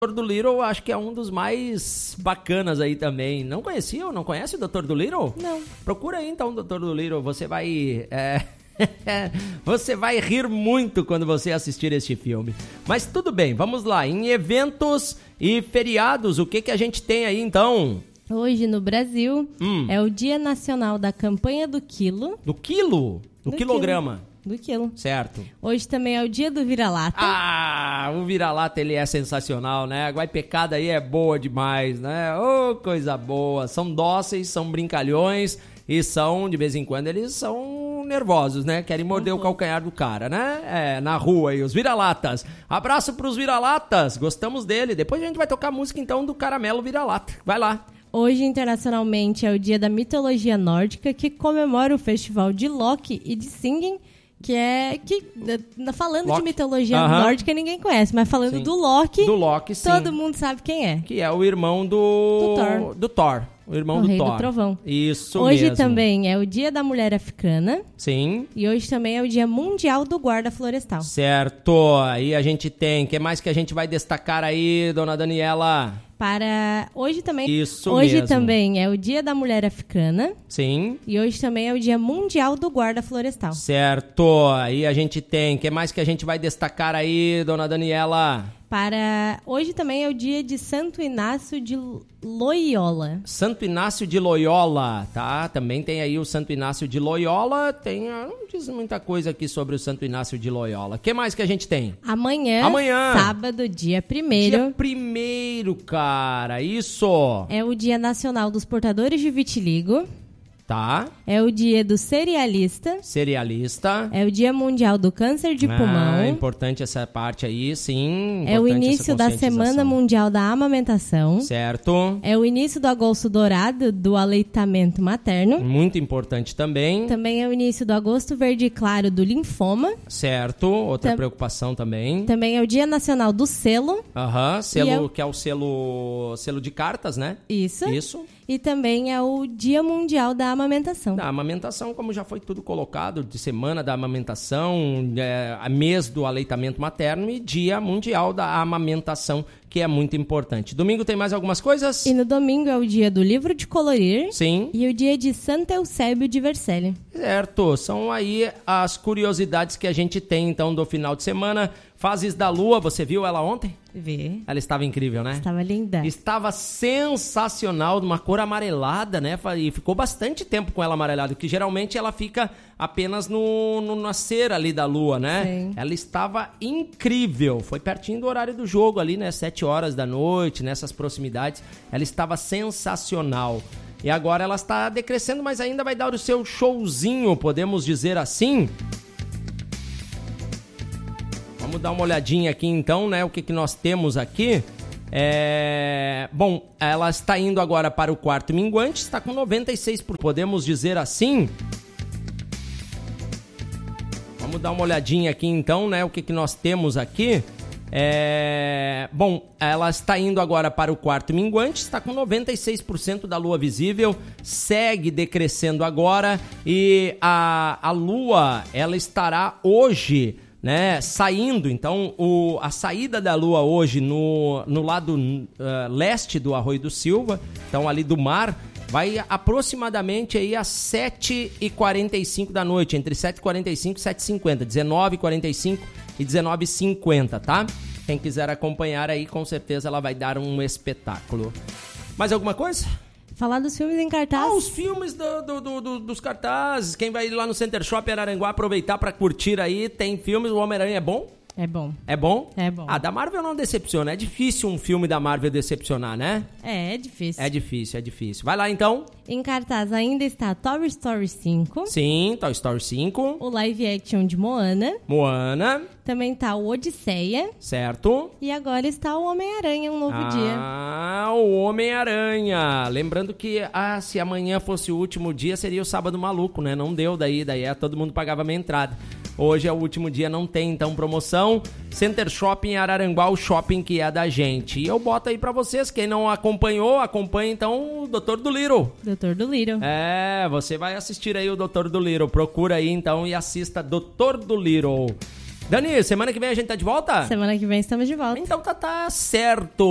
Dr. Dolittle, acho que é um dos mais bacanas aí também. Não conhecia? Não conhece o Dr. Dolittle? Não. Procura aí então o Dr. Dolittle, você vai... Você vai rir muito quando você assistir este filme. Mas tudo bem, vamos lá. Em eventos e feriados, o que a gente tem aí então? Hoje no Brasil é o Dia Nacional da Campanha do Quilo. Do quilo? Do quilograma? Do quilo. Certo. Hoje também é o Dia do Vira-Lata. Ah, o vira-lata ele é sensacional, né? A guaipecada aí é boa demais, né? Ô, coisa boa. São dóceis, são brincalhões e são, de vez em quando, eles são nervosos, né? Querem morder o calcanhar do cara, né? Na rua aí, os vira-latas. Abraço pros vira-latas, gostamos dele. Depois a gente vai tocar a música então do Caramelo Vira-Lata. Vai lá. Hoje, internacionalmente, é o Dia da Mitologia Nórdica, que comemora o festival de Loki e de Singing, falando Loki. de mitologia nórdica, ninguém conhece, mas falando do Loki, sim. Todo mundo sabe quem é. Que é o irmão do Thor. O irmão do Rei Thor. Do Trovão. Isso hoje mesmo. Também é o Dia da Mulher Africana. Sim. E hoje também é o Dia Mundial do Guarda Florestal. Certo. Aí a gente tem... O que mais que a gente vai destacar aí, dona Daniela? Hoje também... Isso hoje mesmo. também é o Dia da Mulher Africana. Sim. E hoje também é o Dia Mundial do Guarda Florestal. Certo. Aí a gente tem... O que mais que a gente vai destacar aí, dona Daniela? Hoje também é o dia de Santo Inácio de Loyola. Santo Inácio de Loyola, tá? Também tem aí o Santo Inácio de Loyola. Não diz muita coisa aqui sobre o Santo Inácio de Loyola. O que mais que a gente tem? Amanhã, sábado, dia 1º. Dia 1º, cara. Isso. É o Dia Nacional dos Portadores de Vitiligo. Tá. É o dia do cerealista. É o Dia Mundial do Câncer de Pulmão. É importante essa parte aí, sim. É o início da Semana Mundial da Amamentação. Certo. É o início do Agosto Dourado do aleitamento materno. Muito importante também. Também é o início do Agosto Verde Claro do linfoma. Certo. Outra preocupação também. Também é o Dia Nacional do Selo. Selo, que é o selo de cartas, né? Isso. E também é o Dia Mundial da Amamentação. Da amamentação, como já foi tudo colocado, de Semana da Amamentação, mês do aleitamento materno e Dia Mundial da Amamentação, que é muito importante. Domingo tem mais algumas coisas? E no domingo é o dia do livro de colorir. Sim. E o dia de Santo Eusébio de Vercelli. Certo. São aí as curiosidades que a gente tem, então, do final de semana. Fases da Lua, você viu ela ontem? Vi. Ela estava incrível, né? Estava linda. Estava sensacional, de uma cor amarelada, né? E ficou bastante tempo com ela amarelada, que geralmente ela fica apenas no nascer ali da Lua, né? Sim. Ela estava incrível. Foi pertinho do horário do jogo ali, né? 7 horas da noite, nessas proximidades. Ela estava sensacional. E agora ela está decrescendo, mas ainda vai dar o seu showzinho, podemos dizer assim. Vamos dar uma olhadinha aqui então, né? O que nós temos aqui. Bom, ela está indo agora para o quarto minguante, está com 96%. Podemos dizer assim. Vamos dar uma olhadinha aqui então, né? O que nós temos aqui. Bom, ela está indo agora para o quarto minguante, está com 96% da lua visível, segue decrescendo agora e a lua, ela estará hoje, né, saindo. Então, a saída da lua hoje no lado leste do Arroio do Silva, então ali do mar, vai aproximadamente aí às 7h45 da noite, entre 7h45 e 7h50, 19h45 e 19h50, tá? Quem quiser acompanhar aí, com certeza ela vai dar um espetáculo. Mais alguma coisa? Falar dos filmes em cartaz. Os filmes dos cartazes. Quem vai ir lá no Center Shopping Araranguá aproveitar para curtir aí, tem filmes. O Homem-Aranha é bom? É bom. É bom? É bom. Da Marvel não decepciona. É difícil um filme da Marvel decepcionar, né? É difícil. É difícil. Vai lá, então. Em cartaz ainda está Toy Story 5. Sim, Toy Story 5. O live action de Moana. Também está o Odisseia. Certo. E agora está o Homem-Aranha, um novo dia. O Homem-Aranha. Lembrando que, se amanhã fosse o último dia, seria o Sábado Maluco, né? Não deu daí todo mundo pagava a minha entrada. Hoje é o último dia, não tem então promoção. Center Shopping Araranguá, o shopping que é da gente. E eu boto aí pra vocês, quem não acompanhou, acompanha então o Dr. Dolittle. Dr. Dolittle. Você vai assistir aí o Dr. Dolittle. Procura aí então e assista Dr. Dolittle. Dani, semana que vem a gente tá de volta? Semana que vem estamos de volta. Então tá certo.